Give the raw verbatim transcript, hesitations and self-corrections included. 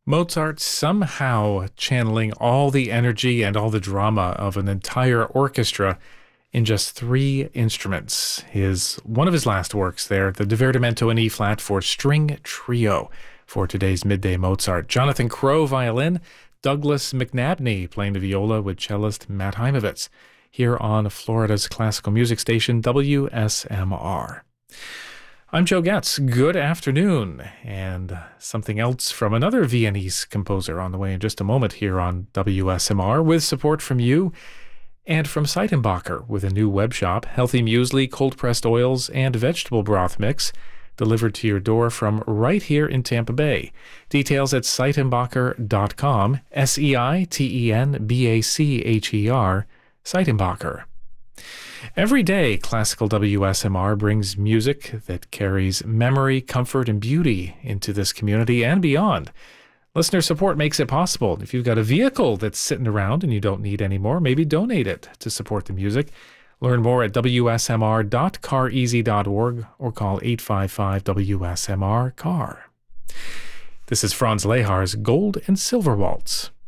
Mozart somehow channeling all the energy and all the drama of an entire orchestra in just three instruments. His one of his last works there, the Divertimento in E flat for string trio for today's Midday Mozart. Jonathan Crowe violin, Douglas McNabney playing the viola with cellist Matt Heimovitz here on Florida's classical music station W S M R. I'm Joe Getz. Good afternoon. And something else from another Viennese composer on the way in just a moment here on W S M R with support from you and from Seitenbacher with a new web shop, healthy muesli, cold-pressed oils, and vegetable broth mix delivered to your door from right here in Tampa Bay. Details at seitenbacher dot com, S E I T E N B A C H E R, Seitenbacher. Every day, Classical W S M R brings music that carries memory, comfort, and beauty into this community and beyond. Listener support makes it possible. If you've got a vehicle that's sitting around and you don't need anymore, maybe donate it to support the music. Learn more at W S M R dot car easy dot org or call eight five five W S M R C A R. This is Franz Lehar's Gold and Silver Waltz.